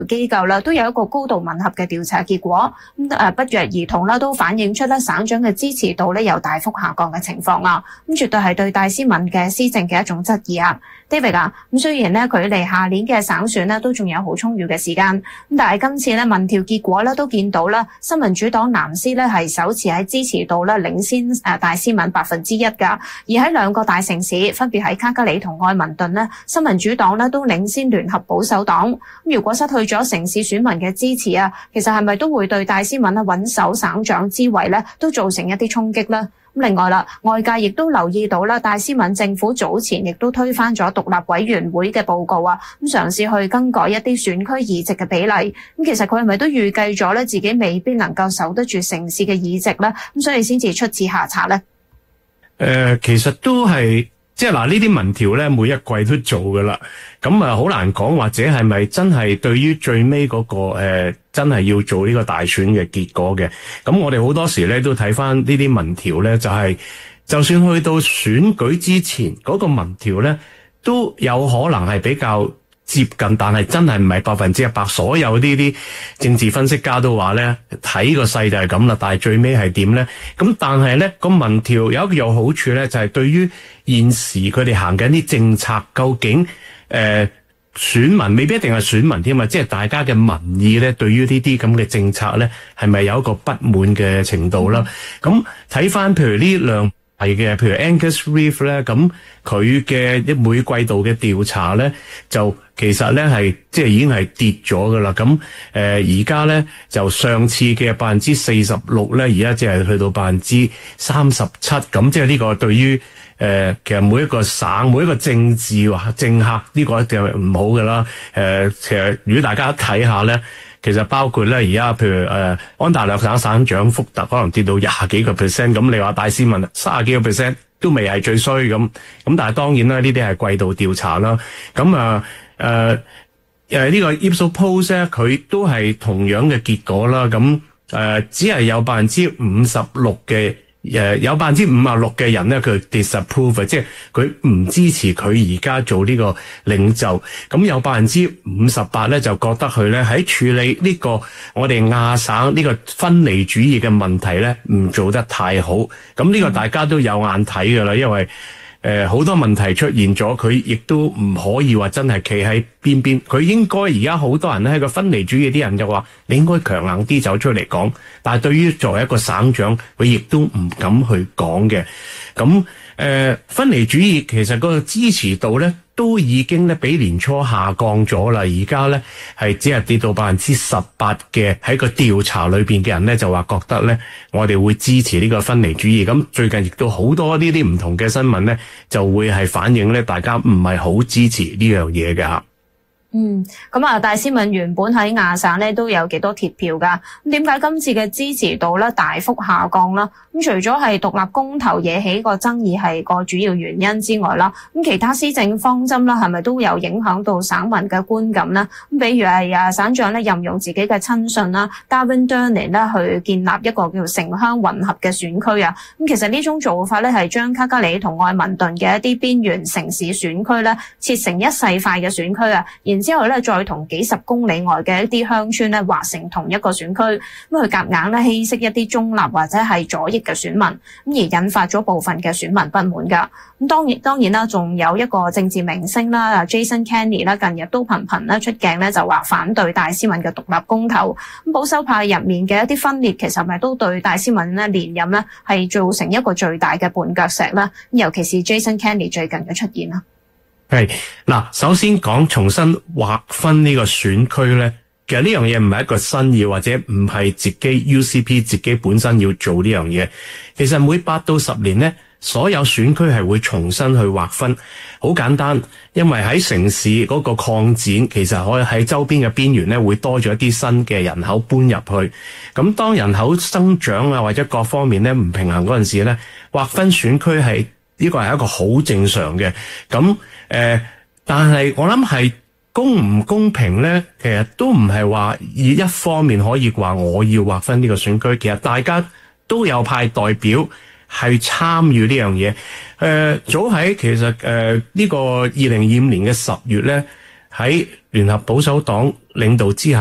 機構啦，都有一個高度吻合嘅調查結果，不約而同啦，都反映出咧省長嘅支持度咧有大幅下降嘅情況啊，絕對係對戴思敏嘅施政嘅一種質疑啊。David 啊，雖然咧距離下年嘅省選咧都仲有好充裕嘅時間，但係今次咧民調結果咧都見到啦，新民主黨藍絲咧係首次喺支持度咧領先戴思敏1%噶，而喺兩個大城市分別喺卡加里同愛民頓咧，新民主黨咧都領先聯合保守黨。如果失去咗城市選民嘅支持啊，其實係咪都會對戴思敏啊穩守省長之位咧都造成一啲衝擊呢？另外啦，外界亦都留意到啦，戴思敏政府早前亦都推翻咗獨立委員會嘅報告啊，嘗試去更改一啲選區議席嘅比例。其實佢係咪都預計咗咧自己未必能夠守得住城市嘅議席咧？所以先至出此下策咧？ 其實都係。即係嗱，呢啲民調咧，每一季都做噶啦，咁啊好難講，或者係咪真係對於最尾嗰個真係要做呢個大選嘅結果嘅？咁我哋好多時咧都睇翻呢啲民調咧，就算去到選舉之前嗰個民調咧，都有可能係比較接近，但係真係唔係100%。所有呢啲政治分析家都話咧，睇個勢就係咁啦，但係最尾係點咧？咁但係咧個民調有一個有好處咧，就係對於現時佢哋行緊啲政策，究竟選民未必一定係選民添啊，即係大家嘅民意咧，對於呢啲咁嘅政策咧，係咪有一個不滿嘅程度啦？咁睇翻譬如呢兩係嘅，譬如 Angus Reid 咧，咁佢嘅每季度嘅調查咧，就其實咧係即係已經係跌咗噶啦。咁而家咧就上次嘅46%咧，而家只係去到37%。咁即係呢個對於其實每一個省每一個政治或政客呢個一定係唔好噶啦。其實如果大家睇下咧，其實包括咧而家譬如安大略省省長福特可能跌到20幾個%，咁你話戴思敏30幾個%都未係最衰咁，但係當然啦，呢啲係季度調查啦。咁呢個 Ipsos 咧，佢都係同樣嘅結果啦。咁只係有56%嘅。有56%嘅人咧，佢 disapprove， 即係佢唔支持佢而家做呢個領袖。咁有58%咧就覺得佢咧喺處理呢個我哋亞省呢個分離主義嘅問題咧唔做得太好。咁呢個大家都有眼睇噶啦，因為好多問題出現咗，佢亦都唔可以話真係企喺邊邊。佢應該而家好多人咧喺個分離主義啲人就話你應該強硬啲走出嚟講，但係對於作為一個省長，佢亦都唔敢去講嘅。咁分離主義其實個支持度咧都已經咧比年初下降咗啦，而家咧係只係跌到18%嘅，喺個調查裏邊嘅人咧就話覺得咧我哋會支持呢個分離主義。咁最近亦都好多呢啲唔同嘅新聞咧就會係反映咧大家唔係好支持呢樣嘢嘅吓。 戴思敏原本喺亞省咧都有幾多鐵票噶，咁點解今次嘅支持度咧大幅下降啦？咁除咗係獨立公投惹起個爭議係個主要原因之外啦，咁其他施政方針啦係咪都有影響到省民嘅觀感呢？咁比如係省長咧任用自己嘅親信啦 Darren Durning 咧去建立一個叫城鄉混合嘅選區啊。咁其實呢種做法咧係將卡加里同愛民頓嘅一啲邊緣城市選區咧切成一細塊嘅選區啊，之後咧，再同幾十公里外嘅一啲鄉村咧劃成同一個選區，咁佢夾硬咧稀釋一啲中立或者係左翼嘅選民，咁而引發咗部分嘅選民不滿噶。咁當然啦，仲有一個政治明星啦 ，Jason Kenney 啦，近日都頻頻咧出鏡咧就話反對戴思敏嘅獨立公投。咁保守派入面嘅一啲分裂，其實咪都對戴思敏咧連任咧係造成一個最大嘅絆腳石啦。尤其是 Jason Kenney 最近嘅出現啦。 係嗱，首先講重新劃分呢個選區咧，其實呢樣嘢唔係一個新意，或者唔係自己 UCP 自己本身要做呢樣嘢。其實每8到10年咧，所有選區係會重新去劃分。好簡單，因為喺城市嗰個擴展，其實可以喺周邊嘅邊緣咧會多咗一啲新嘅人口搬入去。咁當人口增長啊或者各方面咧唔平衡嗰陣時咧，劃分選區係呢個係一個好正常嘅。咁但係我諗係公唔公平咧，其實都唔係話以一方面可以話我要劃分呢個選區，其實大家都有派代表係參與呢樣嘢。早喺其實呢個2025年嘅10月咧， 喺聯合保守黨領導之下。